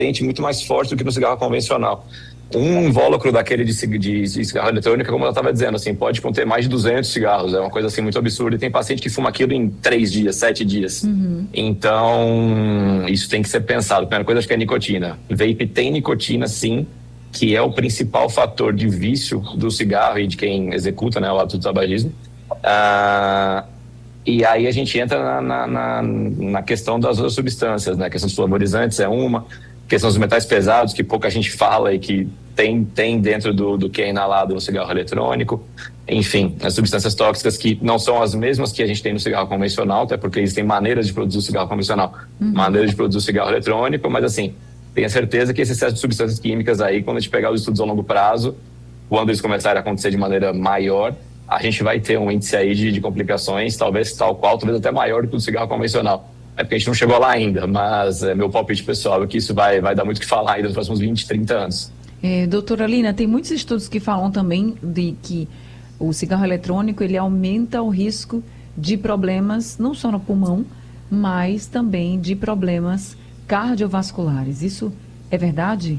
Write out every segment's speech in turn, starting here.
muito mais forte do que no cigarro convencional. Um invólucro daquele de cigarro eletrônico, como eu estava dizendo, assim, pode conter mais de 200 cigarros, é uma coisa assim muito absurda, e tem paciente que fuma aquilo em 3 dias, 7 dias. Então, isso tem que ser pensado. A primeira coisa, acho que é nicotina. Vape tem nicotina, sim, que é o principal fator de vício do cigarro e de quem executa, né, o hábito do tabagismo. E aí a gente entra na questão das outras substâncias, né? A questão dos flavorizantes é uma, a questão dos metais pesados, que pouca gente fala e que tem dentro do que é inalado no cigarro eletrônico. Enfim, as substâncias tóxicas que não são as mesmas que a gente tem no cigarro convencional, até porque existem maneiras de produzir o cigarro convencional, maneiras de produzir o cigarro eletrônico, mas assim, tenha certeza que esse excesso de substâncias químicas aí, quando a gente pegar os estudos a longo prazo, quando eles começarem a acontecer de maneira maior, a gente vai ter um índice aí de complicações, talvez até maior do que o do cigarro convencional. É porque a gente não chegou lá ainda, mas é meu palpite pessoal é que isso vai dar muito o que falar ainda nos próximos 20, 30 anos. Doutora Lina, tem muitos estudos que falam também de que o cigarro eletrônico, ele aumenta o risco de problemas, não só no pulmão, mas também de problemas cardiovasculares. Isso é verdade?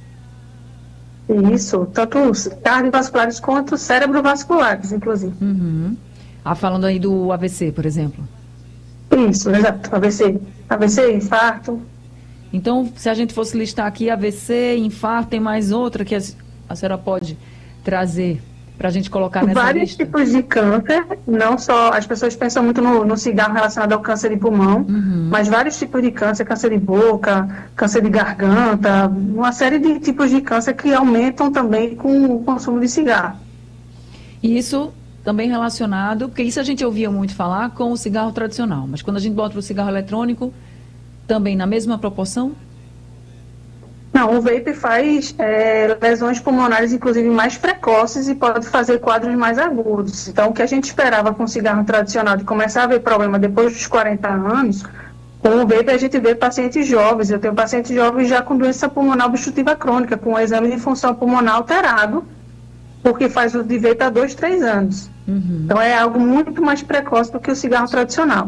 Isso, tanto os cardiovasculares quanto cerebrovasculares, inclusive. Falando aí do AVC, por exemplo. Isso, exato, AVC, infarto. Então, se a gente fosse listar aqui AVC, infarto, tem mais outra que a senhora pode trazer para a gente colocar nessa vários lista? Tipos de câncer, não só, as pessoas pensam muito no cigarro relacionado ao câncer de pulmão, mas vários tipos de câncer de boca, câncer de garganta, uma série de tipos de câncer que aumentam também com o consumo de cigarro. E isso também relacionado, porque isso a gente ouvia muito falar com o cigarro tradicional, mas quando a gente bota o cigarro eletrônico, também na mesma proporção? Não, o vape faz lesões pulmonares, inclusive, mais precoces e pode fazer quadros mais agudos. Então, o que a gente esperava com o cigarro tradicional de começar a ver problema depois dos 40 anos, com o vape a gente vê pacientes jovens. Eu tenho pacientes jovens já com doença pulmonar obstrutiva crônica, com o exame de função pulmonar alterado, porque faz uso de vape há 2, 3 anos. Então, é algo muito mais precoce do que o cigarro tradicional.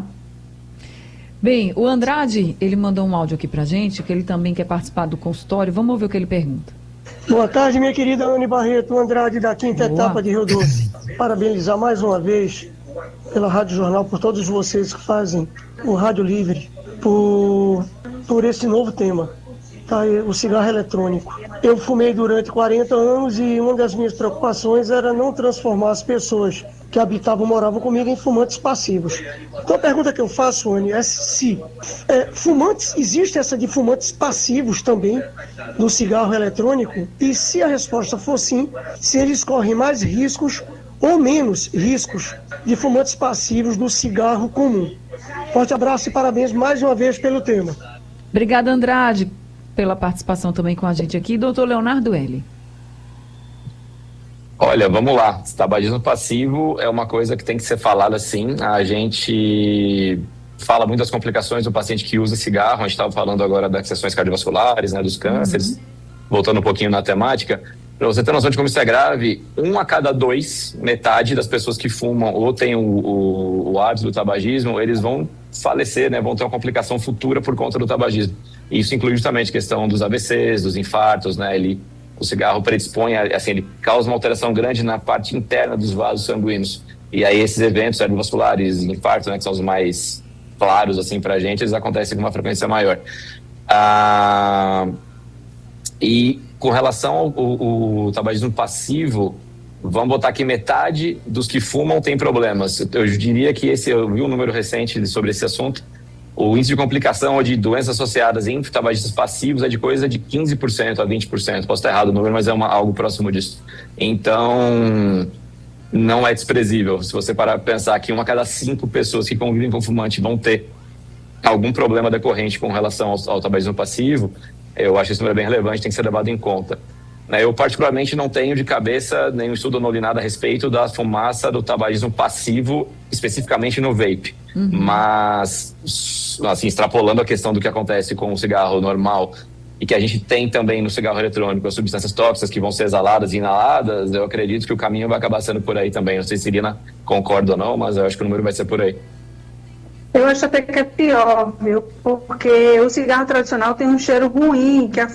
Bem, o Andrade, ele mandou um áudio aqui pra gente, que ele também quer participar do consultório. Vamos ouvir o que ele pergunta. Boa tarde, minha querida Anne Barreto, Andrade da quinta etapa de Rio Doce. Parabenizar mais uma vez pela Rádio Jornal, por todos vocês que fazem o Rádio Livre, por esse novo tema, tá? O cigarro eletrônico. Eu fumei durante 40 anos e uma das minhas preocupações era não transformar as pessoas que moravam comigo em fumantes passivos. Então a pergunta que eu faço, Anne, é se existe essa de fumantes passivos também no cigarro eletrônico? E se a resposta for sim, se eles correm mais riscos ou menos riscos de fumantes passivos do cigarro comum. Forte abraço e parabéns mais uma vez pelo tema. Obrigada, Andrade, pela participação também com a gente aqui. Doutor Leonardo L. Olha, vamos lá. Tabagismo passivo é uma coisa que tem que ser falada sim. A gente fala muito das complicações do paciente que usa cigarro. A gente estava falando agora das questões cardiovasculares, né, dos cânceres. Voltando um pouquinho na temática, para você ter noção de como isso é grave, 1 a cada 2, metade das pessoas que fumam ou têm o hábito do tabagismo, eles vão falecer, né, vão ter uma complicação futura por conta do tabagismo. E isso inclui justamente a questão dos AVCs, dos infartos, né, o cigarro predispõe, assim, ele causa uma alteração grande na parte interna dos vasos sanguíneos. E aí esses eventos cerebrovasculares, infartos, né, que são os mais claros, assim, pra gente, eles acontecem com uma frequência maior. E com relação ao tabagismo passivo, vamos botar que metade dos que fumam tem problemas. Eu diria que eu vi um número recente sobre esse assunto. O índice de complicação ou de doenças associadas em tabagistas passivos é de coisa de 15% a 20%. Posso estar errado o número, mas é algo próximo disso. Então, não é desprezível. Se você parar para pensar que 1 a cada 5 pessoas que convivem com fumante vão ter algum problema decorrente com relação ao tabagismo passivo, eu acho esse número bem relevante, tem que ser levado em conta. Eu particularmente não tenho de cabeça nenhum estudo, não li nada a respeito da fumaça do tabagismo passivo, especificamente no vape. Mas, assim, extrapolando a questão do que acontece com o cigarro normal e que a gente tem também no cigarro eletrônico, as substâncias tóxicas que vão ser exaladas e inaladas, eu acredito que o caminho vai acabar sendo por aí também. Não sei se Irina concorda ou não, mas eu acho que o número vai ser por aí. Eu acho até que é pior, viu? Porque o cigarro tradicional tem um cheiro ruim, que